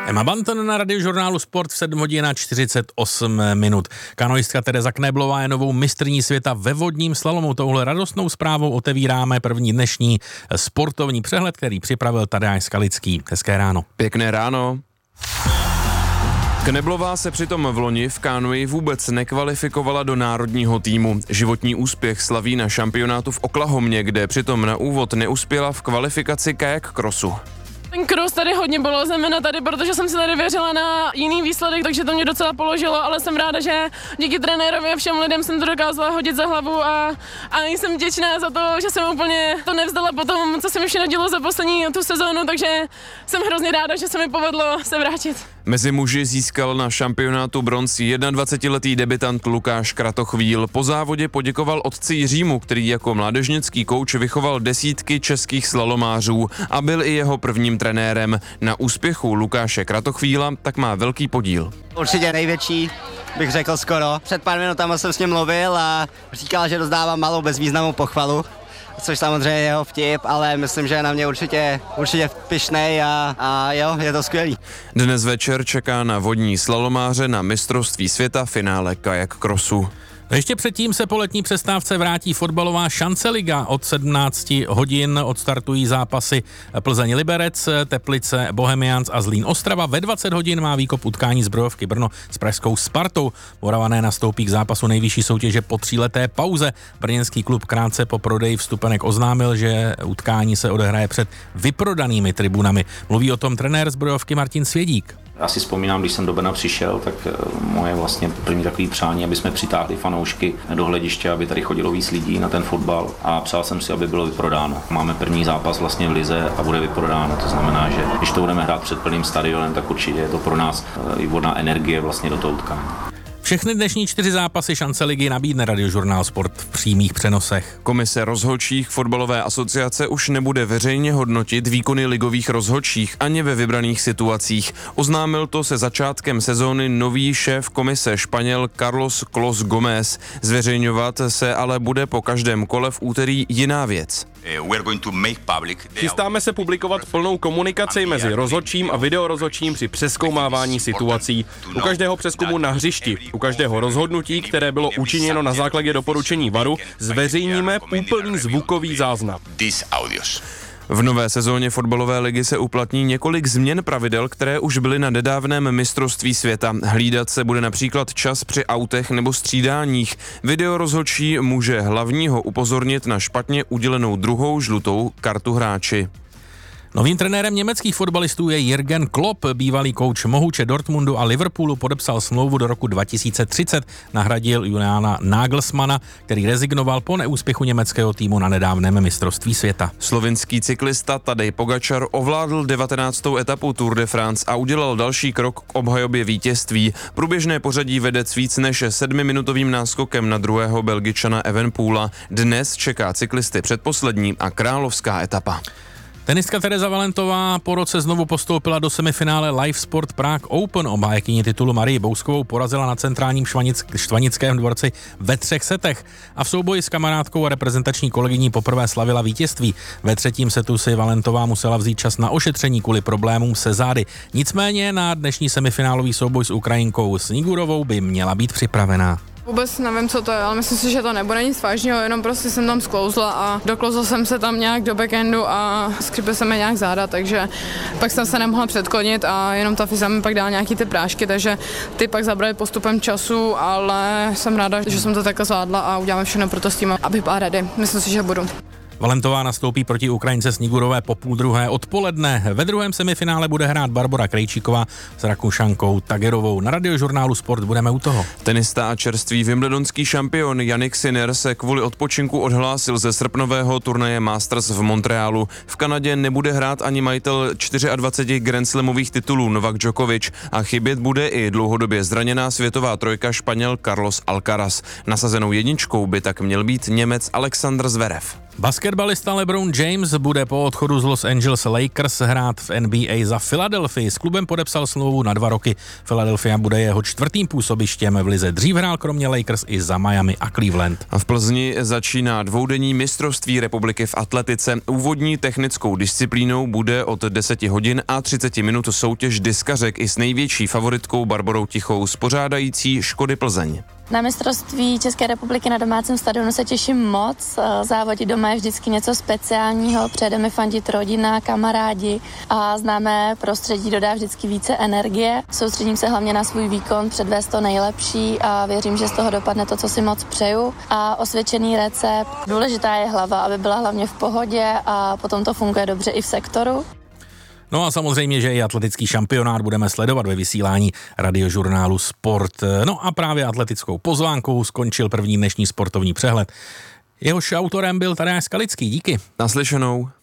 Emma Banton na Radiožurnálu Sport v 7 hodin a 48 minut. Kanoistka Tereza Kneblová je novou mistryní světa ve vodním slalomu. Touhle radostnou zprávou otevíráme první dnešní sportovní přehled, který připravil Tadeáš Skalický. Hezké ráno. Pěkné ráno. Kneblová se přitom v loni v kánui vůbec nekvalifikovala do národního týmu. Životní úspěch slaví na šampionátu v Oklahomě, kde přitom na úvod neuspěla v kvalifikaci kajak crossu. Ten cross tady hodně bylo zejména tady, protože jsem si tady věřila na jiný výsledek, takže to mě docela položilo, ale jsem ráda, že díky trenérovi a všem lidem jsem to dokázala hodit za hlavu a jsem vděčná za to, že jsem úplně to nevzdala po tom, co se mi všechno dělo za poslední tu sezónu, takže jsem hrozně ráda, že se mi povedlo se vrátit. Mezi muži získal na šampionátu bronz 21letý debutant Lukáš Kratochvíl. Po závodě poděkoval otci Jiřímu, který jako mládežnický kouč vychoval desítky českých slalomářů a byl i jeho prvním trenérem. Na úspěchu Lukáše Kratochvíla tak má velký podíl. Určitě největší, bych řekl skoro. Před pár minutami jsem s ním mluvil a říkal, že dostávám malou bezvýznamnou pochvalu, což samozřejmě je jeho vtip, ale myslím, že je na mě určitě pyšnej a jo, je to skvělý. Dnes večer čeká na vodní slalomáře na mistrovství světa finále kajak crossu. Ještě předtím se po letní přestávce vrátí fotbalová Šanceliga. Od 17 hodin odstartují zápasy Plzeň Liberec, Teplice Bohemians a Zlín Ostrava. Ve 20 hodin má výkop utkání Zbrojovky Brno s pražskou Spartou. Moravané nastoupí k zápasu nejvyšší soutěže po 3leté pauze. Brněnský klub krátce po prodeji vstupenek oznámil, že utkání se odehraje před vyprodanými tribunami. Mluví o tom trenér Zbrojovky Martin Svědík. Já si vzpomínám, když jsem do Brna přišel, tak moje vlastně první takový přání, aby jsme přitáhli fanoušky do hlediště, aby tady chodilo víc lidí na ten fotbal a přál jsem si, aby bylo vyprodáno. Máme první zápas vlastně v lize a bude vyprodáno, to znamená, že když to budeme hrát před plným stadionem, tak určitě je to pro nás i vodná energie vlastně do toho utkání. Všechny dnešní 4 zápasy Šanceligy nabídne Radiožurnál Sport v přímých přenosech. Komise rozhodčích fotbalové asociace už nebude veřejně hodnotit výkony ligových rozhodčích ani ve vybraných situacích. Oznámil to se začátkem sezóny nový šéf komise Španěl Carlos Clos Gómez. Zveřejňovat se ale bude po každém kole v úterý jiná věc. Chystáme se publikovat plnou komunikaci mezi rozhodčím a videorozhodčím při přezkoumávání situací. U každého přezkumu na hřišti, u každého rozhodnutí, které bylo učiněno na základě doporučení VARu, zveřejníme úplný zvukový záznam. V nové sezóně fotbalové ligy se uplatní několik změn pravidel, které už byly na nedávném mistrovství světa. Hlídat se bude například čas při autech nebo střídáních. Videorozhodčí může hlavního upozornit na špatně udělenou druhou žlutou kartu hráči. Novým trenérem německých fotbalistů je Jürgen Klopp. Bývalý kouč Mohuče Dortmundu a Liverpoolu podepsal smlouvu do roku 2030. Nahradil Juliana Nagelsmana, který rezignoval po neúspěchu německého týmu na nedávném mistrovství světa. Slovinský cyklista Tadej Pogačar ovládl 19. etapu Tour de France a udělal další krok k obhajobě vítězství. Průběžné pořadí vede s víc než 7minutovým náskokem na druhého Belgičana Evenepoela. Dnes čeká cyklisty předposlední a královská etapa. Tenistka Tereza Valentová po roce znovu postoupila do semifinále Live Sport Prague Open. Obhájkyni titulu Marii Bouskovou porazila na centrálním Štvanickém dvorci ve 3 setech a v souboji s kamarádkou a reprezentační kolegyní poprvé slavila vítězství. Ve 3. setu si Valentová musela vzít čas na ošetření kvůli problémům se zády. Nicméně na dnešní semifinálový souboj s Ukrajinkou Snigurovou by měla být připravená. Vůbec nevím, co to je, ale myslím si, že to nebude nic vážného, jenom prostě jsem tam sklouzla a doklouzla jsem se tam nějak do backendu a skřípil se mi nějak záda, takže pak jsem se nemohla předklonit a jenom ta fyza mi pak dala nějaký ty prášky, takže ty pak zabrali postupem času, ale jsem ráda, že jsem to takhle zvládla a uděláme všechno pro to s tím, abych byla ready. Myslím si, že budu. Valentová nastoupí proti Ukrajince Snigurové po 12:30 odpoledne. Ve druhém semifinále bude hrát Barbora Krejčíková s Rakušankou Tagerovou. Na Radiožurnálu Sport budeme u toho. Tenista a čerstvý wimbledonský šampion Jannik Sinner se kvůli odpočinku odhlásil ze srpnového turnaje Masters v Montrealu. V Kanadě nebude hrát ani majitel 24 grandslamových titulů Novak Djokovic a chybět bude i dlouhodobě zraněná světová trojka Španěl Carlos Alcaraz. Nasazenou jedničkou by tak měl být Němec Alexander Zverev. Basket Basketbalista LeBron James bude po odchodu z Los Angeles Lakers hrát v NBA za Philadelphii. S klubem podepsal smlouvu na 2 roky. Philadelphia bude jeho 4. působištěm v lize. Dřív hrál kromě Lakers i za Miami a Cleveland. A v Plzni začíná dvoudenní mistrovství republiky v atletice. Úvodní technickou disciplínou bude od 10 hodin a 30 minut soutěž diskařek i s největší favoritkou Barborou Tichou, spořádající Škody Plzeň. Na mistrovství České republiky na domácím stadionu se těším moc. Závodit doma je vždycky něco speciálního, přijede mi fandit rodina, kamarádi a známé prostředí dodá vždycky více energie. Soustředím se hlavně na svůj výkon, předvést to nejlepší a věřím, že z toho dopadne to, co si moc přeju. A osvědčený recept. Důležitá je hlava, aby byla hlavně v pohodě a potom to funguje dobře i v sektoru. No a samozřejmě, že i atletický šampionát budeme sledovat ve vysílání radiožurnálu Sport. No a právě atletickou pozvánkou skončil první dnešní sportovní přehled. Jehož autorem byl Tadeáš Skalický. Díky. Naslyšenou.